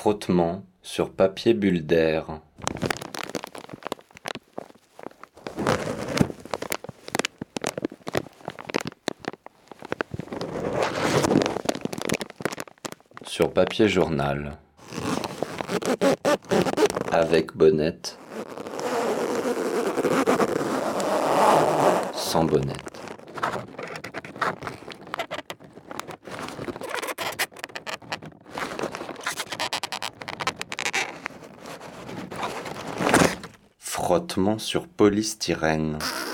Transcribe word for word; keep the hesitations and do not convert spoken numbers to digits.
Frottement sur papier bulle d'air. Sur papier journal. Avec bonnette. Sans bonnette. Frottement sur polystyrène.